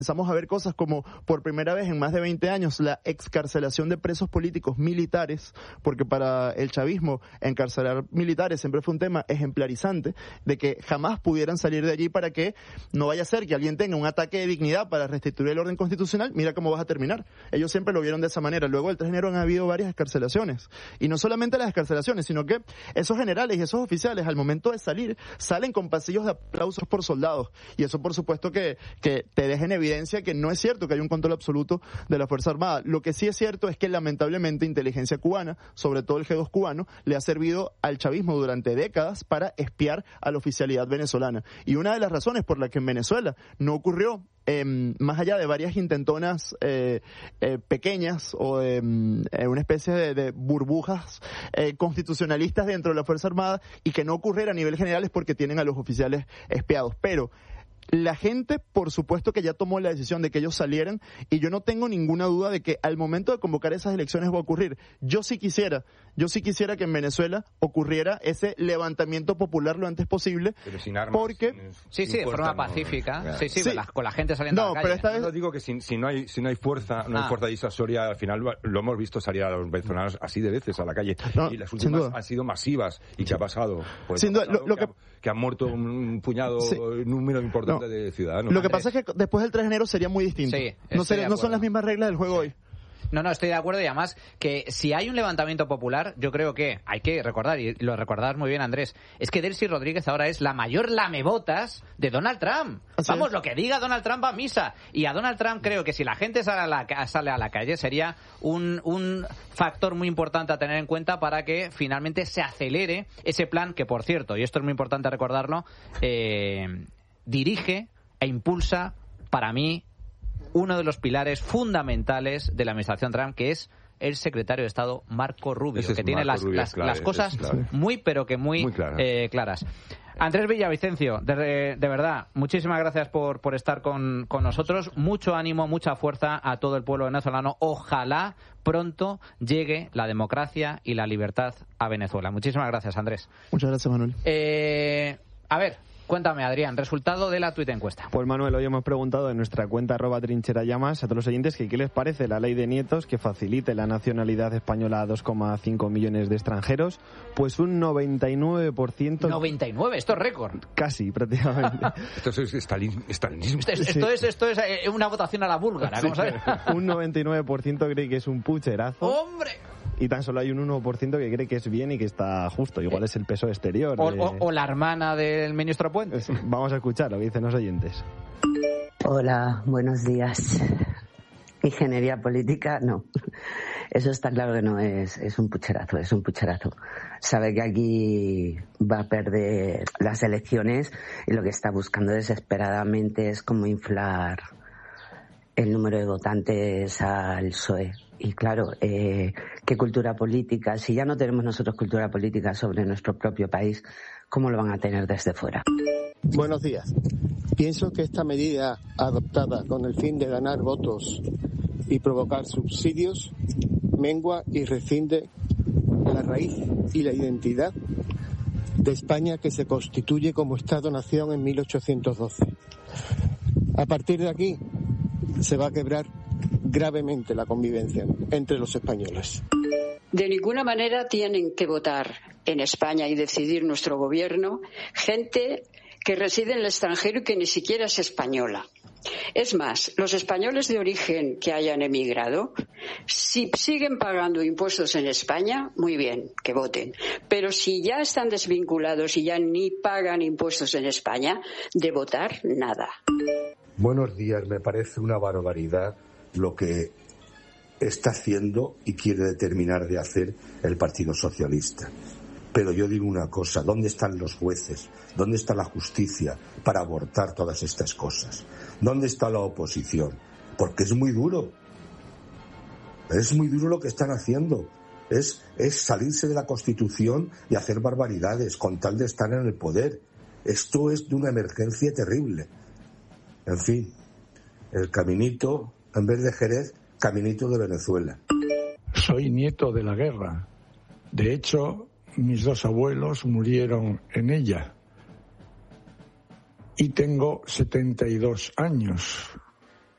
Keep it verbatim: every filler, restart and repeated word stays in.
Empezamos a ver cosas como, por primera vez en más de veinte años, la excarcelación de presos políticos militares, porque para el chavismo encarcelar militares siempre fue un tema ejemplarizante, de que jamás pudieran salir de allí para que no vaya a ser que alguien tenga un ataque de dignidad para restituir el orden constitucional, mira cómo vas a terminar. Ellos siempre lo vieron de esa manera. Luego del tres de enero han habido varias excarcelaciones. Y no solamente las excarcelaciones, sino que esos generales y esos oficiales, al momento de salir, salen con pasillos de aplausos por soldados. Y eso, por supuesto, que, que te deja en evidencia que no es cierto que hay un control absoluto de la Fuerza Armada. Lo que sí es cierto es que lamentablemente inteligencia cubana, sobre todo el G dos cubano, le ha servido al chavismo durante décadas para espiar a la oficialidad venezolana. Y una de las razones por la que en Venezuela no ocurrió, eh, más allá de varias intentonas eh, eh, pequeñas o de eh, una especie de, de burbujas eh, constitucionalistas dentro de la Fuerza Armada, y que no ocurriera a nivel general, es porque tienen a los oficiales espiados. Pero la gente, por supuesto, que ya tomó la decisión de que ellos salieran, y yo no tengo ninguna duda de que al momento de convocar esas elecciones va a ocurrir. Yo sí quisiera, yo sí quisiera que en Venezuela ocurriera ese levantamiento popular lo antes posible. Pero sin armas. Porque Sin, sí, sí, de forma pacífica. No, sí, sí, sí. La, con la gente saliendo no, a la calle. Pero esta vez... No digo que si, si no hay si no hay fuerza, no ah. hay fuerza disuasoria, al final lo hemos visto salir a los venezolanos así de veces a la calle. No, y las últimas han sido masivas. ¿Y qué ha pasado? Pues sin ha duda, pasado lo, lo que, que... Ha, que han muerto un puñado, sí. un número importante no. de ciudadanos. Lo que pasa es que después del tres de enero sería muy distinto. Sí, no, sería, no son las mismas reglas del juego hoy. No, no, estoy de acuerdo, y además que si hay un levantamiento popular, yo creo que hay que recordar, y lo recordás muy bien, Andrés, es que Delcy Rodríguez ahora es la mayor lamebotas de Donald Trump. Así Vamos, es. Lo que diga Donald Trump va a misa. Y a Donald Trump creo que si la gente sale a la, sale a la calle sería un, un factor muy importante a tener en cuenta para que finalmente se acelere ese plan que, por cierto, y esto es muy importante recordarlo, eh, dirige e impulsa, para mí, uno de los pilares fundamentales de la administración Trump, que es el secretario de Estado Marco Rubio, Ese que tiene Marco las, Rubio las, clave, las cosas muy, pero que muy, muy claras. Eh, claras. Andrés Villavicencio, de, de verdad, muchísimas gracias por, por estar con, con nosotros. Mucho ánimo, mucha fuerza a todo el pueblo venezolano. Ojalá pronto llegue la democracia y la libertad a Venezuela. Muchísimas gracias, Andrés. Muchas gracias, Manuel. Eh, a ver... Cuéntame, Adrián, resultado de la tuit encuesta. Pues Manuel, hoy hemos preguntado en nuestra cuenta arroba trincherallamas a todos los oyentes que qué les parece la ley de nietos que facilite la nacionalidad española a dos coma cinco millones de extranjeros. Pues un noventa y nueve por ciento... noventa y nueve, esto es récord. Casi, prácticamente. Esto es estalinismo. Esto, es, esto, sí. es, esto es una votación a la búlgara, vamos sí. a ver. Un noventa y nueve por ciento cree que es un pucherazo. ¡Hombre! Y tan solo hay un uno por ciento que cree que es bien y que está justo. Igual es el peso exterior. O, de... o, o la hermana del ministro Puente. Vamos a escuchar lo que dicen los oyentes. Hola, buenos días. Ingeniería política, no. Eso está claro que no es, es un pucherazo, es un pucherazo. Sabe que aquí va a perder las elecciones y lo que está buscando desesperadamente es cómo inflar el número de votantes al P S O E. Y claro, eh, ¿qué cultura política? Si ya no tenemos nosotros cultura política sobre nuestro propio país, ¿cómo lo van a tener desde fuera? Buenos días. Pienso que esta medida adoptada con el fin de ganar votos y provocar subsidios mengua y rescinde la raíz y la identidad de España, que se constituye como Estado-Nación en mil ochocientos doce. A partir de aquí se va a quebrar gravemente la convivencia entre los españoles. De ninguna manera tienen que votar en España y decidir nuestro gobierno gente que reside en el extranjero y que ni siquiera es española. Es más, los españoles de origen que hayan emigrado, si siguen pagando impuestos en España, muy bien, que voten. Pero si ya están desvinculados y ya ni pagan impuestos en España, de votar, nada. Buenos días, me parece una barbaridad lo que está haciendo y quiere determinar de hacer el Partido Socialista. Pero yo digo una cosa, ¿dónde están los jueces? ¿Dónde está la justicia para abortar todas estas cosas? ¿Dónde está la oposición? Porque es muy duro. Es muy duro lo que están haciendo. Es, es salirse de la Constitución y hacer barbaridades con tal de estar en el poder. Esto es de una emergencia terrible. En fin, el caminito, en vez de Jerez, caminito de Venezuela. Soy nieto de la guerra. De hecho, mis dos abuelos murieron en ella. Y tengo setenta y dos años.